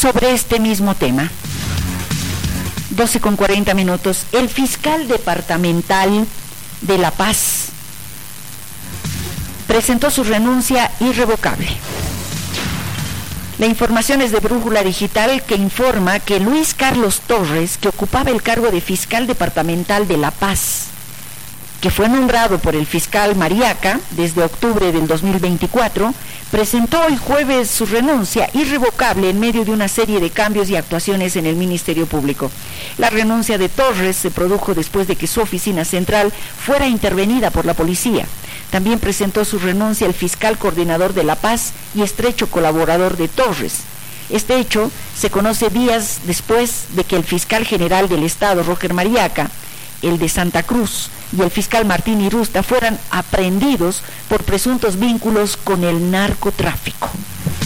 sobre este mismo tema. 12:40. El fiscal departamental de La Paz presentó su renuncia irrevocable. La información es de Brújula Digital, que informa que Luis Carlos Torres, que ocupaba el cargo de fiscal departamental de La Paz, que fue nombrado por el fiscal Mariaca desde octubre del 2024, presentó el jueves su renuncia irrevocable en medio de una serie de cambios y actuaciones en el Ministerio Público. La renuncia de Torres se produjo después de que su oficina central fuera intervenida por la policía. También presentó su renuncia el fiscal coordinador de La Paz y estrecho colaborador de Torres. Este hecho se conoce días después de que el fiscal general del Estado, Roger Mariaca, el de Santa Cruz y el fiscal Martín Irusta fueran aprehendidos por presuntos vínculos con el narcotráfico.